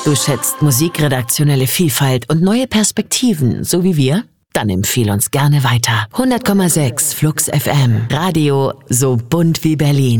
Du schätzt musikredaktionelle Vielfalt und neue Perspektiven, so wie wir? Dann empfehl uns gerne weiter. 100,6 Flux FM. Radio so bunt wie Berlin.